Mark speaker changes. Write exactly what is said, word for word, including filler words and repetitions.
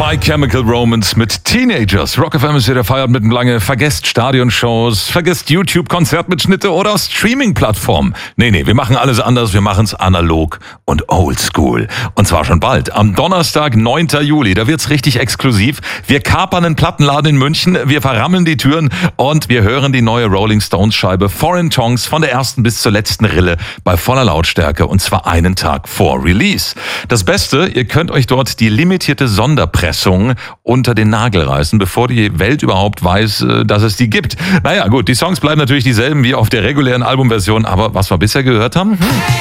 Speaker 1: My Chemical Romance mit Teenagers. Rock F M ist wieder feiert mit dem Lange. Vergesst Stadionshows, vergesst YouTube-Konzertmitschnitte oder Streaming-Plattformen. Nee, nee, wir machen alles anders. Wir machen's analog und oldschool. Und zwar schon bald. Am Donnerstag, neunten Juli. Da wird's richtig exklusiv. Wir kapern einen Plattenladen in München. Wir verrammeln die Türen und wir hören die neue Rolling Stones Scheibe Foreign Tongues von der ersten bis zur letzten Rille bei voller Lautstärke und zwar einen Tag vor Release. Das Beste, ihr könnt euch dort die limitierte Sonderpressung unter den Nagel reißen, bevor die Welt überhaupt weiß, dass es die gibt. Naja, gut, die Songs bleiben natürlich dieselben wie auf der regulären Albumversion, aber was wir bisher gehört haben... Hm.